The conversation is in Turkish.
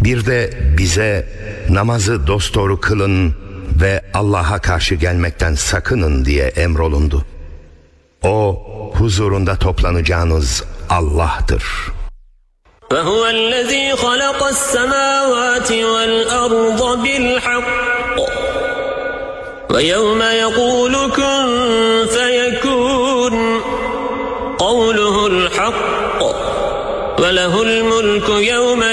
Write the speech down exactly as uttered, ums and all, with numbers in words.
Bir de bize namazı dosdoğru kılın ve Allah'a karşı gelmekten sakının diye emrolundu. O huzurunda toplanacağınız Allah'tır. وَهُوَ الَّذ۪ي خَلَقَ السَّمَاوَاتِ وَالْأَرْضَ بِالْحَقِّ وَيَوْمَ يَقُولُ كُنْ فَيَكُونُ قَوْلُهُ الْحَقُّ وَلَهُ الْمُلْكُ يَوْمَ